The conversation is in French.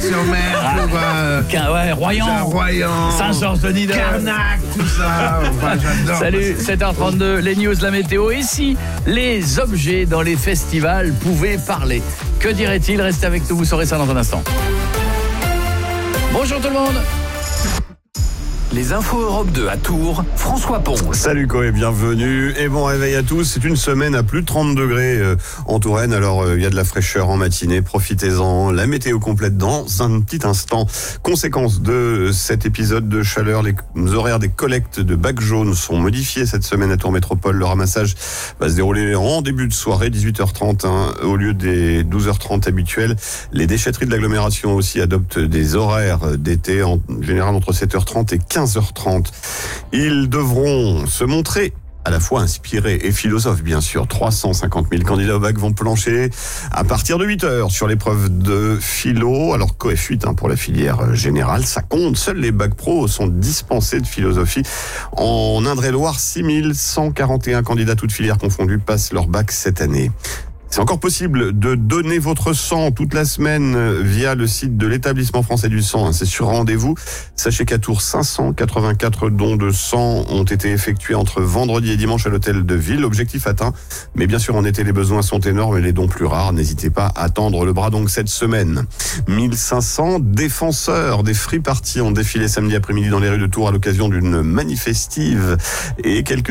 Royan, Saint-Georges-de-Nidal, Carnac, tout ça. Enfin, j'adore. Salut, 7h32, les news, la météo. Et si les objets dans les festivals pouvaient parler, que dirait-il? Restez avec nous, vous saurez ça dans un instant. Bonjour tout le monde. Les infos Europe 2 à Tours, François Pons. Salut Coé, bienvenue et bon réveil à tous. C'est une semaine à plus de 30 degrés en Touraine, alors il y a de la fraîcheur en matinée, profitez-en. La météo complète dans un petit instant. Conséquence de cet épisode de chaleur, les horaires des collectes de bacs jaunes sont modifiés cette semaine à Tours Métropole. Le ramassage va se dérouler en début de soirée, 18h30 au lieu des 12h30 habituels. Les déchetteries de l'agglomération aussi adoptent des horaires d'été en général entre 7h30 et 15h30. Ils devront se montrer à la fois inspirés et philosophes, bien sûr. 350 000 candidats au bac vont plancher à partir de 8h sur l'épreuve de philo. Alors, coef 8 pour la filière générale, ça compte. Seuls les bacs pro sont dispensés de philosophie. En Indre-et-Loire, 6141 candidats toutes filières confondues passent leur bac cette année. C'est encore possible de donner votre sang toute la semaine via le site de l'établissement français du sang. C'est sur rendez-vous. Sachez qu'à Tours, 584 dons de sang ont été effectués entre vendredi et dimanche à l'hôtel de ville. Objectif atteint. Mais bien sûr, en été, les besoins sont énormes et les dons plus rares. N'hésitez pas à tendre le bras donc cette semaine. 1500 défenseurs des free parties ont défilé samedi après-midi dans les rues de Tours à l'occasion d'une manifestive et quelques